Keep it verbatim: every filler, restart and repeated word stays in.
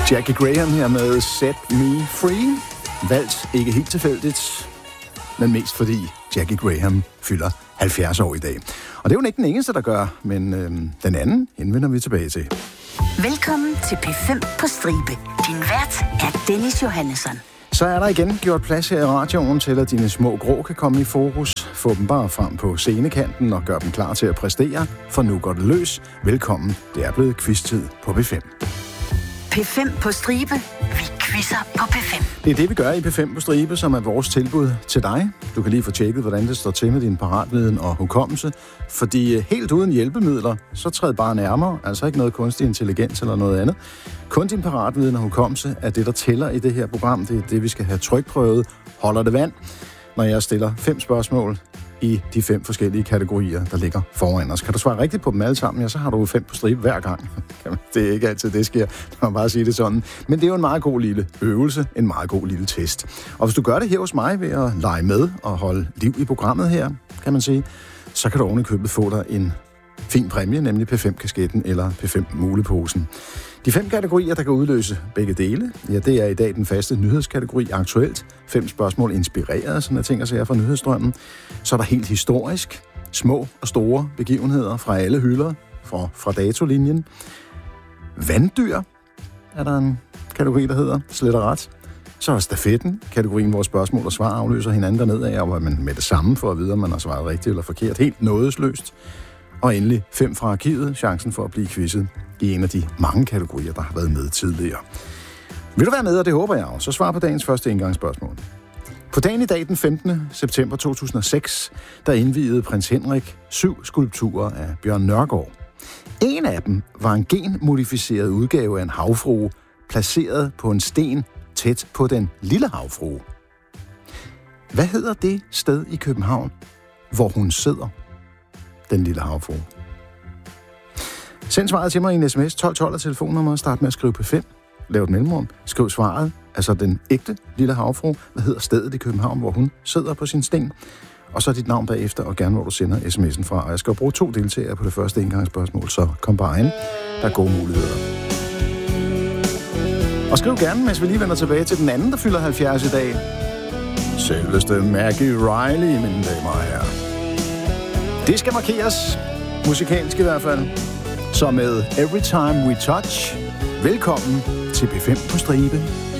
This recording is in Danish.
Jackie Graham her med Set Me Free. Valgt ikke helt tilfældigt, men mest fordi Jackie Graham fylder halvfjerds år i dag. Og det er jo ikke den eneste, der gør, men øhm, den anden henvender vi tilbage til. Velkommen til P fem på stribe. Din vært er Dennis Johannesson. Så er der igen gjort plads her i radioen til, at dine små grå kan komme i fokus. Få dem bare frem på scenekanten og gør dem klar til at præstere, for nu går det løs. Velkommen, det er blevet quiz-tid på P fem. P fem på stribe. Vi quizzer på P fem. Det er det, vi gør i P fem på stribe, som er vores tilbud til dig. Du kan lige få tjekket, hvordan det står til med din paratviden og hukommelse. Fordi helt uden hjælpemidler, så træd bare nærmere. Altså ikke noget kunstig intelligens eller noget andet. Kun din paratviden og hukommelse er det, der tæller i det her program. Det er det, vi skal have trykprøvet. Holder det vand, når jeg stiller fem spørgsmål i de fem forskellige kategorier, der ligger foran os. Kan du svare rigtigt på dem alle sammen, ja, så har du fem på stribe hver gang. Det er ikke altid, det sker. Man kan bare sige det sådan. Men det er jo en meget god lille øvelse, en meget god lille test. Og hvis du gør det her hos mig ved at lege med og holde liv i programmet her, kan man sige, så kan du oven i købet få dig en fin præmie, nemlig P fem-kasketten eller P fem-muleposen. De fem kategorier, der kan udløse begge dele, ja, det er i dag den faste nyhedskategori aktuelt. Fem spørgsmål inspireret, sådan jeg tænker sig fra nyhedsstrømmen. Så er der helt historisk, små og store begivenheder fra alle hylder, fra, fra datolinjen. Vanddyr er der en kategori, der hedder slet og ret. Så er der stafetten, kategorien, hvor spørgsmål og svar afløser hinanden dernede af, og hvor man med det samme for at vide, om man har svaret rigtigt eller forkert. Helt nådesløst. Og endelig fem fra arkivet, chancen for at blive quizzet i en af de mange kategorier, der har været med tidligere. Vil du være med, og det håber jeg også, så svar på dagens første indgangsspørgsmål. På dagen i dag, den femtende september to tusind og seks, der indviede prins Henrik syv skulpturer af Bjørn Nørgaard. En af dem var en genmodificeret udgave af en havfrue, placeret på en sten tæt på den lille havfrue. Hvad hedder det sted i København, hvor hun sidder? Den lille havfrue. Send svaret til mig i en sms tolv tolv og telefonnummer. Start med at skrive P fem. Lav et mellemrum. Skriv svaret. Altså den ægte lille havfrue. Hvad hedder stedet i København, hvor hun sidder på sin sten? Og så dit navn bagefter, og gerne hvor du sender sms'en fra. Og jeg skal jo bruge to deltagere på det første indgangsspørgsmål, så kom bare ind. Der er gode muligheder. Og skriv gerne, mens vi lige vender tilbage til den anden, der fylder halvfjerds i dag. Selveste Maggie Riley, mine damer og herrer. Det skal markeres, musikalsk i hvert fald, så med Every Time We Touch. Velkommen til P fem på stribe.